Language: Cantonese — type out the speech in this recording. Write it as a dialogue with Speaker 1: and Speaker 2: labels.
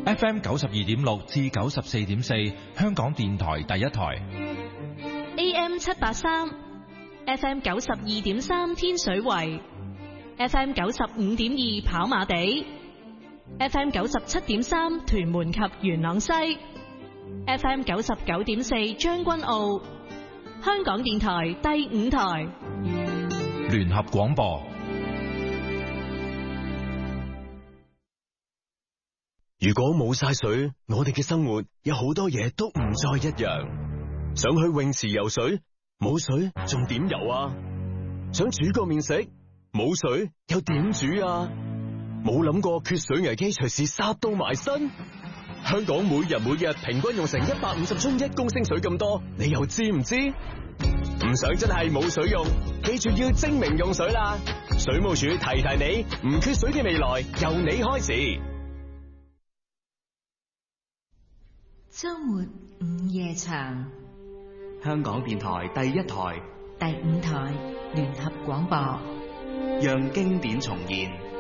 Speaker 1: FM 92.6至94.4，香港電台第一台。
Speaker 2: AM 783 FM 92.3天水圍 FM 95.2跑馬地 FM 97.3屯門及元朗西 FM 99.4將軍澳，香港電台第五台
Speaker 1: 聯合廣播。
Speaker 3: 如果冇晒水，我哋嘅生活有好多嘢都唔再一樣。想去泳池游水，冇水仲點游啊？想煮個麵食，冇水又點煮啊？冇諗過缺水危機隨時殺到埋身。香港每日平均用成150樽1公升水咁多，你又知唔知？唔想真係冇水用，記住要精明用水啦！水務署提你，唔缺水嘅未來由你開始。
Speaker 4: 周末午夜場，
Speaker 5: 香港電台第一台、
Speaker 4: 第五台聯合廣播，
Speaker 5: 讓經典重現。